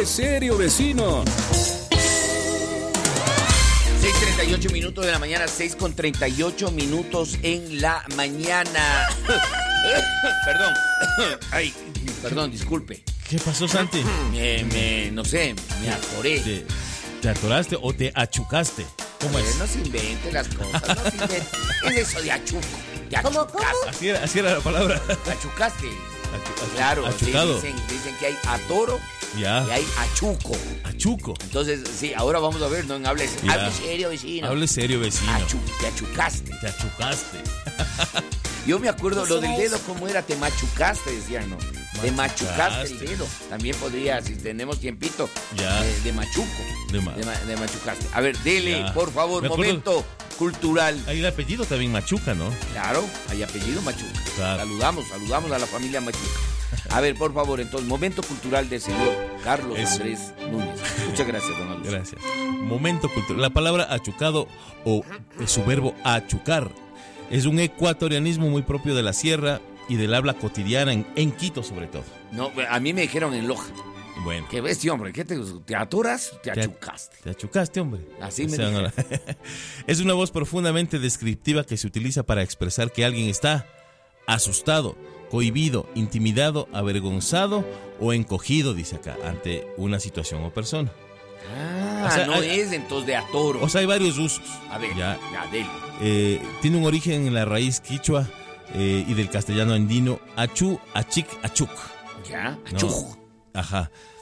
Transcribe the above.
serio, vecino. 6:38 minutos de la mañana, 6:38 en la mañana. Perdón. Ay, perdón, disculpe. ¿Qué pasó, Santi? No sé, me atoré. ¿Te atoraste o te achucaste? ¿Cómo es? No se invente las cosas, no se invente. Es eso de achuco. ¿Cómo? Así era la palabra. Achucaste. Claro, achucado. Sí, dicen que hay atoro Ya. y hay achuco. Achuco. Entonces, sí, ahora vamos a ver, no hable serio, vecino. Hable serio, vecino. Te achucaste. Te achucaste. Yo me acuerdo lo del dedo, ¿cómo era? Te machucaste, decían, ¿no? Te machucaste el dedo. También podría, si tenemos tiempito, Ya. De machuco. De machucaste. A ver, dele, Ya. por favor, Me acuerdo. momento cultural. Hay el apellido también Machuca, ¿no? Claro, hay apellido Machuca. Claro. Saludamos a la familia Machuca. A ver, por favor, entonces, momento cultural del señor Carlos Andrés Núñez. Muchas gracias, don Andrés. Gracias. Momento cultural. La palabra achucado o su verbo achucar es un ecuatorianismo muy propio de la sierra y del habla cotidiana en Quito, sobre todo. No, a mí me dijeron en Loja. Bueno. ¿Qué ves, tío, hombre? ¿Qué te atoras? Te achucaste. Te achucaste, hombre. Así me dijeron. Es una voz profundamente descriptiva que se utiliza para expresar que alguien está asustado, cohibido, intimidado, avergonzado o encogido, dice acá, ante una situación o persona. Ah, O sea, no es entonces de atoro. O sea, hay varios usos. A ver, ya, dele. tiene un origen en la raíz quichua y del castellano andino achú, achic, achuc. Ya, ¿no? achuj. Ajá.